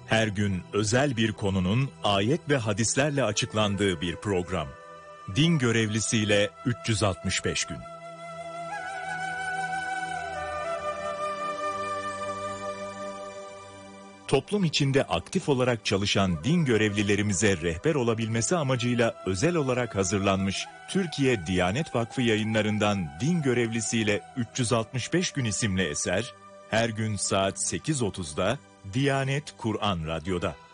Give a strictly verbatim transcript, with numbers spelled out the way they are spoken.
Her gün özel bir konunun ayet ve hadislerle açıklandığı bir program. Din görevlisiyle üç yüz altmış beş gün. Toplum içinde aktif olarak çalışan din görevlilerimize rehber olabilmesi amacıyla özel olarak hazırlanmış Türkiye Diyanet Vakfı yayınlarından Din Görevlisiyle üç yüz altmış beş gün isimli eser, her gün saat sekiz otuzda Diyanet Kur'an Radyo'da.